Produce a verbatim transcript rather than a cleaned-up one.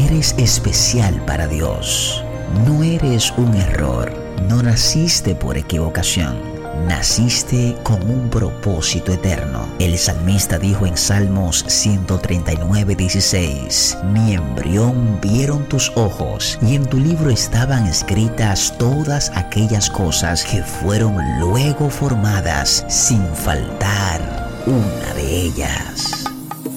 Eres especial para Dios. No eres un error. No naciste por equivocación. Naciste con un propósito eterno. El salmista dijo en Salmos ciento treinta y nueve, dieciséis: mi embrión vieron tus ojos, y en tu libro estaban escritas todas aquellas cosas que fueron luego formadas, sin faltar una de ellas.